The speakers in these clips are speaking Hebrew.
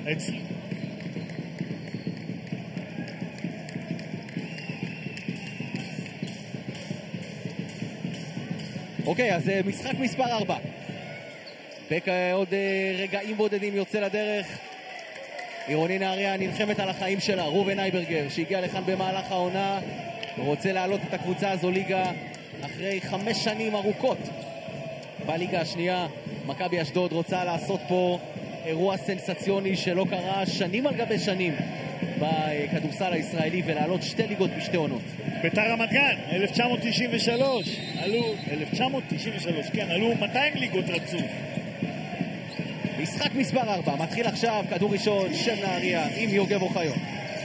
אוקיי, אז משחק מספר 4. עוד רגעים בודדים יוצא לדרך. עירוני נהריה נלחמת על החיים שלה. ראובן אייברגר שהגיע לכאן במהלך העונה, רוצה להעלות את הקבוצה הזו ליגה אחרי 5 שנים ארוכות בליגה השנייה. מכבי אשדוד רוצה לעשות פה אירוע סנסציוני שלא קרה שנים על גבי שנים בכדורסל הישראלי, ולעלות 2 ליגות בשתי עונות. בית"ר רמת גן 1993 עלו 200 ליגות רצוף. משחק מספר 4 מתחיל עכשיו. כדור ראשון של נהריה עם יוגב אוחיון.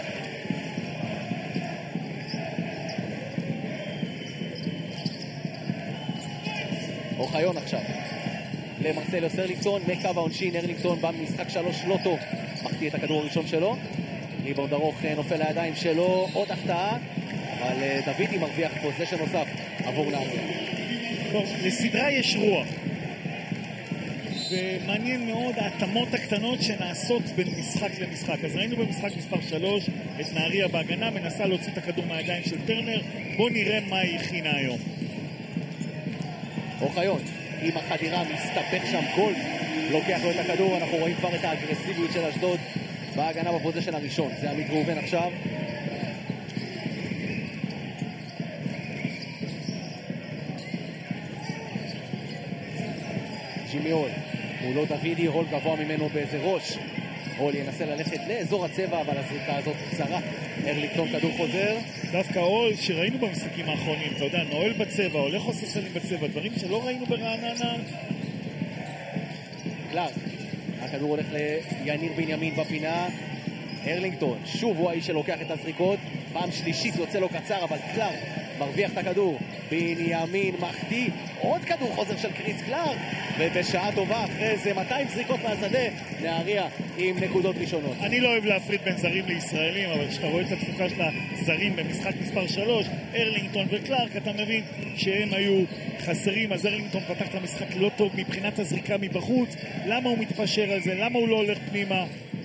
אוחיון עכשיו למרסליוס ארלינגטון מקו העונשין. ארלינגטון במשחק 3 לא טוב, מחטיא את הכדור הראשון שלו. ריבאונד ארוך נופל לידיים שלו, עוד החטאה, אבל דוידי מרוויח פוזיישן נוסף עבור נהריה. לסדרה יש רוח, ומעניין מאוד ההתאמות הקטנות שנעשות בין משחק למשחק. אז ראינו במשחק מספר 3 את נהריה בהגנה מנסה להוציא את הכדור מהידיים של טרנר. בואו נראה מה היא הכינה היום. אוחיון עם החדירה מסתבך שם, גול לוקח לו את הכדור. אנחנו רואים כבר את האגרסיביות של אשדוד בהגנה בפוזיישן הראשון. זה עמית ראובן עכשיו. ג'ימי הול מולו דוידי, הול גבוה ממנו באיזה ראש. הול ינסה ללכת לאזור הצבע, אבל הזריקה הזאת קצרה. ארלינגטון כדור חוזר. דווקא הול שראינו במשחקים האחרונים, אתה יודע, נועל בצבע, הולך עושה סלים בצבע, דברים שלא ראינו ברעננה. קלארק, הכדור הולך ליניר בנימין בפינה. ארלינגטון שוב הוא האיש שלוקח את הזריקות, פעם שלישית יוצא לו קצר, אבל קלארק מרוויח את הכדור. בנימין מחטיא, עוד כדור חוזר של קריס קלארק, ובשעה טובה אחרי זה 200 זריקות מהשדה, נהריה עם נקודות ראשונות. אני לא אוהב להפריד בין זרים לישראלים, אבל כשאתה רואה את התפוקה של הזרים במשחק מספר 3, ארלינגטון וקלארק, אתה מבין שהם היו חסרים. אז ארלינגטון פתח את המשחק לא טוב מבחינת הזריקה מבחוץ. למה הוא מתפשר על זה? למה הוא לא הולך פנימה?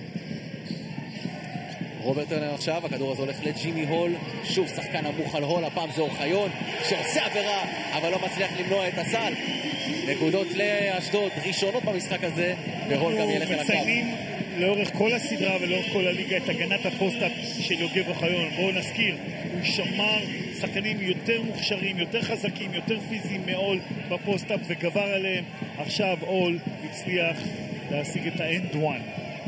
רוברט טרנר עכשיו, הכדור הזה הולך לג'ימי הול, שוב שחקן נמוך על הול, הפעם זה אוחיון שעושה עבירה אבל לא מצליח למנוע את הסל. נקודות לאשדוד ראשונות במשחק הזה, והול גם ילך אל הקו. מציינים לאורך כל הסדרה ולאורך כל הליגה את הגנת הפוסט-אפ של יוגב אוחיון. בואו נזכיר, הוא שמר שחקנים יותר מוכשרים, יותר חזקים, יותר פיזיים מהול בפוסט-אפ וגבר עליהם. עכשיו הול הצליח להשיג את האנד וואן.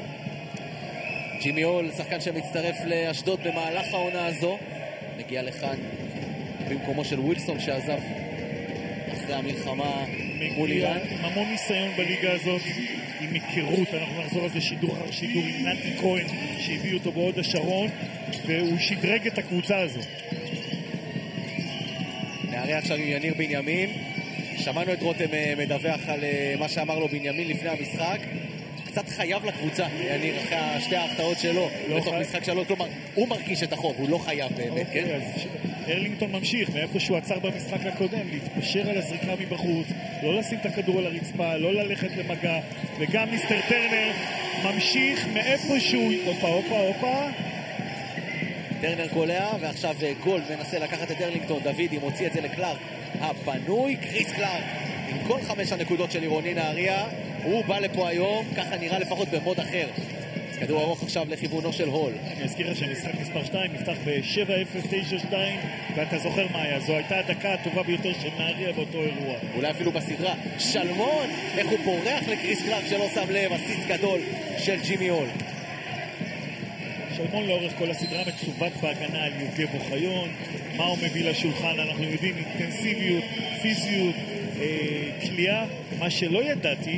ג'ימי הול, שחקן שמצטרף לאשדוד במהלך העונה הזו, מגיע לכאן במקומו של ווילסון שעזב אחרי המלחמה מול איראן. עם המון ניסיון בליגה הזאת, עם היכרות. אנחנו נחזור על זה שידור אחר שידור עם נתי כהן שהביא אותו בהוד השרון, והוא שדרג את הקבוצה הזו. נהריה עכשיו עם יניר בנימין. שמענו את רותם מדווח על מה שאמר לו בנימין לפני המשחק. קצת חייב לקבוצה, יניר, אחרי שתי ההפתעות שלו בתוך משחק שלו. כלומר, הוא מרגיש את החוב, הוא לא חייב באמת, כן? ארלינגטון ממשיך מאיפה שהוא עצר במשחק הקודם, להתפשר על הזריקה מבחוץ, לא לשים את הכדור על הרצפה, לא ללכת למגע, וגם מיסטר טרנר ממשיך מאיפה שהוא... הופה. טרנר קולע, ועכשיו גולד מנסה לקחת את ארלינגטון. דוידי מוציא את זה לקלארק הפנוי. קריס קלארק עם כל 5 הנקודות של עירוני נהריה. הוא בא לפה היום, ככה נראה לפחות במוד אחר. כדור ארוך עכשיו לכיוונו של הול. אני אזכיר שמשחק מספר 2 נפתח ב-7-0-9-2, ואתה זוכר מה היה, זו הייתה הדקה הטובה ביותר של נהריה באותו אירוע. אולי אפילו בסדרה. שלמון, איך הוא פורח לקריס קלארק שלא שם לב, הסיץ גדול של ג'ימי הול. שלמון לאורך כל הסדרה מצוות בהגנה על יוגב אוחיון. מה הוא מביא לשולחן? אנחנו יודעים אינטנסיביות, פיזיות, כלייה. מה שלא ידעתי